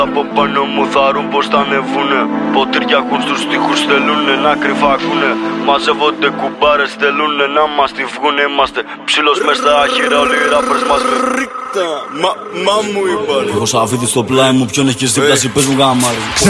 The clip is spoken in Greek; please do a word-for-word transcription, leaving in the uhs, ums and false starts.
Από πάνω μου θαρούν πως θα ανεβούνε. Ποτήρια έχουν στους στίχους, θέλουνε να κρυφά ακούνε. Μαζεύονται κουμπάρες, θέλουνε να μας τη βγουνε. Είμαστε ψήλος μες στα άχυρα, όλοι οι ράπερς μας με ρίχτα. Μα, μα μου είπαν. Έχω σαφίδι στο πλάι μου, ποιον έχεις δίπλα, πες μου γάμαρι.